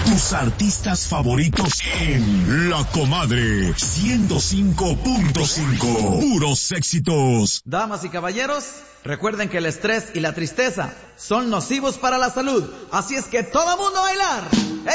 Tus artistas favoritos en La Comadre 105.5. Puros éxitos. Damas y caballeros, recuerden que el estrés y la tristeza son nocivos para la salud. Así es que todo mundo a bailar.